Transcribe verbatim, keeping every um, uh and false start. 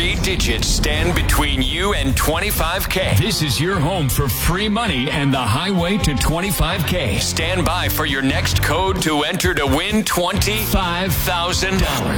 three digits stand between you and twenty-five K. This is your home for free money and the highway to twenty-five K. Stand by for your next code to enter to win twenty-five thousand dollars.